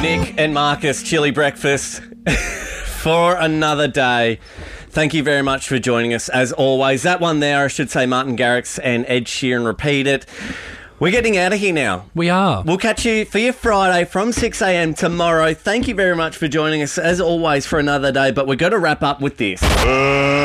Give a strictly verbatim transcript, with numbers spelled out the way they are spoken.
Nick and Marcus, Chili Breakfast for another day. Thank you very much for joining us, as always. That one there, I should say, Martin Garrix and Ed Sheeran repeat it. We're getting out of here now. We are. We'll catch you for your Friday from six a.m. tomorrow. Thank you very much for joining us, as always, for another day. But we're going to wrap up with this.